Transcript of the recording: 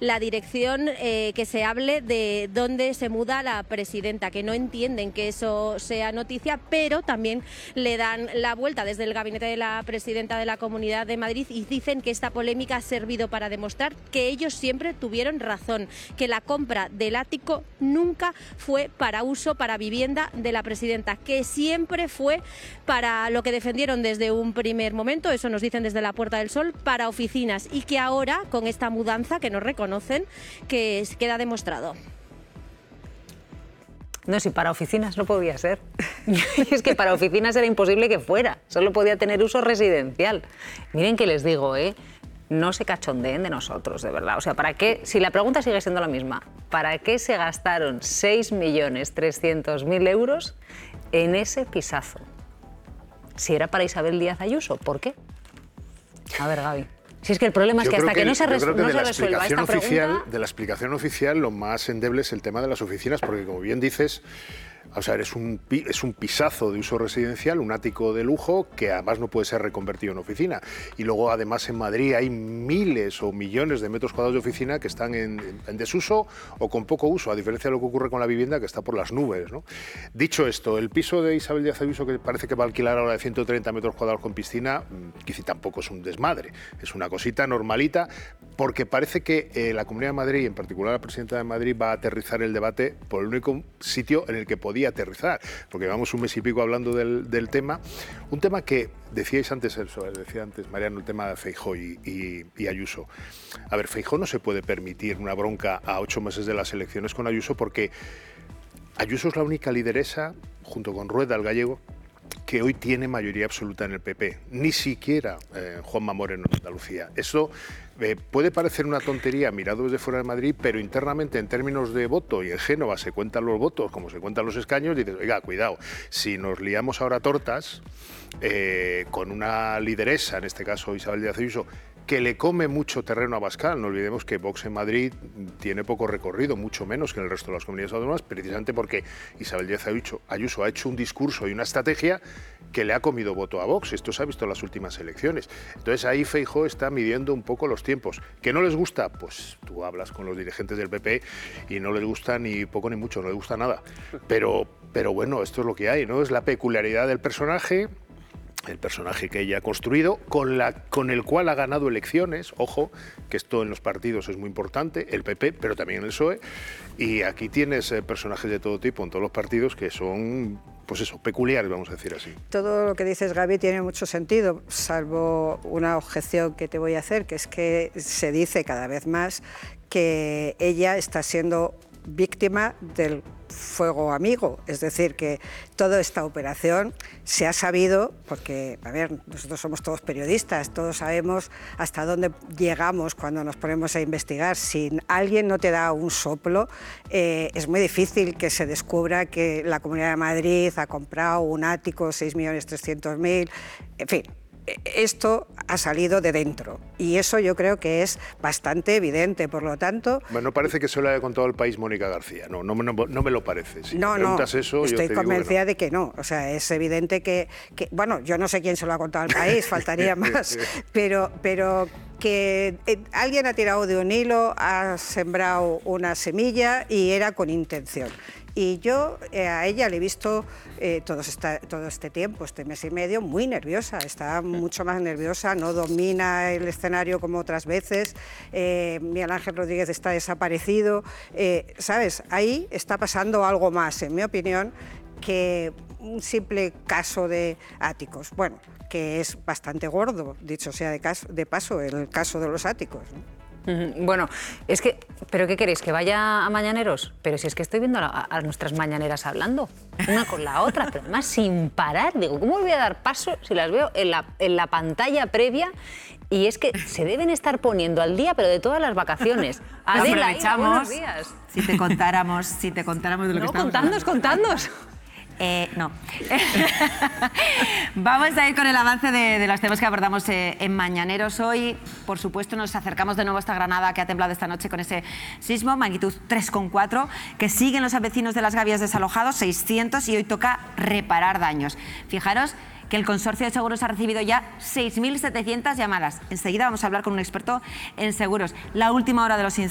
la dirección que se hable de dónde se muda la presidenta, que no entienden que eso sea noticia, pero también le dan la vuelta desde el gabinete de la presidenta de la Comunidad de Madrid y dicen que esta polémica ha servido para demostrar que ellos siempre tuvieron razón, que la compra del ático nunca fue para uso, para vivienda de la presidenta, que siempre fue para lo que defendieron desde un primer momento, eso nos dicen desde la Puerta del Sol, para oficinas, y que ahora, con esta mudanza que nos reconocen, que queda demostrado. No, si para oficinas no podía ser. Es que para oficinas era imposible que fuera, solo podía tener uso residencial. Miren que les digo, no se cachondeen de nosotros, de verdad. O sea, ¿para qué? Si la pregunta sigue siendo la misma, ¿para qué se gastaron 6.300.000 euros en ese pisazo? Si era para Isabel Díaz Ayuso, ¿por qué? A ver, Gaby. Si es que el problema es que hasta que no se resuelva esta pregunta... De la explicación oficial, lo más endeble es el tema de las oficinas, porque como bien dices, o sea, es un pisazo de uso residencial, un ático de lujo que además no puede ser reconvertido en oficina. Y luego además en Madrid hay miles o millones de metros cuadrados de oficina que están en desuso o con poco uso, a diferencia de lo que ocurre con la vivienda, que está por las nubes, ¿no? Dicho esto, el piso de Isabel Díaz Ayuso, que parece que va a alquilar ahora de 130 metros cuadrados con piscina, quizá tampoco es un desmadre, es una cosita normalita, porque parece que la Comunidad de Madrid, y en particular la Presidenta de Madrid, va a aterrizar el debate por el único sitio en el que podía aterrizar, porque llevamos un mes y pico hablando del tema, un tema que decía antes Mariano, el tema de Feijóo y Ayuso. A ver, Feijóo no se puede permitir una bronca a 8 meses de las elecciones con Ayuso, porque Ayuso es la única lideresa, junto con Rueda, el gallego, que hoy tiene mayoría absoluta en el PP, ni siquiera Juanma Moreno en Andalucía. Eso puede parecer una tontería mirado desde fuera de Madrid, pero internamente en términos de voto, y en Génova se cuentan los votos como se cuentan los escaños, dices, oiga, cuidado, si nos liamos ahora tortas con una lideresa, en este caso Isabel Díaz Ayuso, que le come mucho terreno a Abascal. No olvidemos que Vox en Madrid tiene poco recorrido, mucho menos que en el resto de las comunidades autónomas, precisamente porque Isabel Díaz Ayuso ha hecho un discurso y una estrategia que le ha comido voto a Vox. Esto se ha visto en las últimas elecciones. Entonces ahí Feijóo está midiendo un poco los tiempos. ¿Que no les gusta? Pues tú hablas con los dirigentes del PP y no les gusta ni poco ni mucho, no les gusta nada. Pero bueno, esto es lo que hay, ¿no? Es la peculiaridad del personaje, el personaje que ella ha construido, con el cual ha ganado elecciones. Ojo, que esto en los partidos es muy importante, el PP, pero también en el PSOE. Y aquí tienes personajes de todo tipo en todos los partidos que son, pues eso, peculiares, vamos a decir así. Todo lo que dices, Gaby, tiene mucho sentido, salvo una objeción que te voy a hacer, que es que se dice cada vez más que ella está siendo víctima del fuego amigo, es decir, que toda esta operación se ha sabido, porque, a ver, nosotros somos todos periodistas, todos sabemos hasta dónde llegamos cuando nos ponemos a investigar. Si alguien no te da un soplo, es muy difícil que se descubra que la Comunidad de Madrid ha comprado un ático, 6.300.000, en fin. Esto ha salido de dentro y eso yo creo que es bastante evidente, por lo tanto... Bueno, parece que se lo haya contado el país Mónica García, no me lo parece. Si no, preguntas eso, estoy convencida de que no, o sea, es evidente que... Bueno, yo no sé quién se lo ha contado al país, faltaría más, pero que alguien ha tirado de un hilo, ha sembrado una semilla y era con intención. Y yo a ella le he visto todo este tiempo, este mes y medio, muy nerviosa, está mucho más nerviosa, no domina el escenario como otras veces, Miguel Ángel Rodríguez está desaparecido, ¿sabes? Ahí está pasando algo más, en mi opinión, que un simple caso de áticos, bueno, que es bastante gordo, dicho sea de paso, el caso de los áticos, ¿no? Bueno, es que, ¿pero qué queréis? ¿Que vaya a Mañaneros? Pero si es que estoy viendo a nuestras mañaneras hablando, una con la otra, pero además sin parar. Digo, ¿cómo voy a dar paso si las veo en la pantalla previa? Y es que se deben estar poniendo al día, pero de todas las vacaciones. Adela, aprovechamos, buenos días. Si te contáramos de lo que estamos... Contadnos. No. Vamos a ir con el avance de los temas que abordamos en Mañaneros hoy. Por supuesto, nos acercamos de nuevo hasta Granada, que ha temblado esta noche con ese sismo, magnitud 3,4, que siguen los vecinos de Las Gavias desalojados, 600, y hoy toca reparar daños. Fijaros que el Consorcio de Seguros ha recibido ya 6.700 llamadas. Enseguida vamos a hablar con un experto en seguros. La última hora de los incendios.